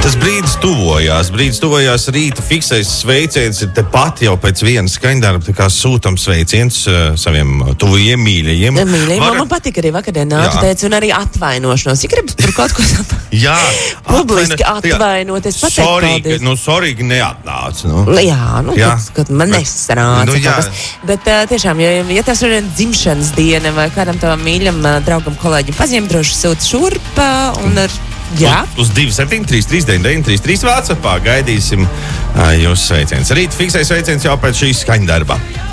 Tas brīdis tuvojās, rīta fiksais sveiciens ir tepat jau pēc vienas skaņdarba, tā kā sūtam sveiciens saviem tuvajiem mīļajiem. Man patika arī vakardien nāca teica, un arī atvainošanos. Ja gribas par kaut ko jā, publiski atvainoties, pateikt paldies. Sorry, neatnāca. Kad man nesanāca. Bet tiešām, ja tas ir dzimšanas diena vai kādam tavam mīļam draugam, kolēģim paziņam, droši sūta šurp un ar... Jā. Uz 273-399-33 WhatsAppā gaidīsim jūsu sveiciens. Rīt fiksais sveiciens jau pēc šīs skaņdarba.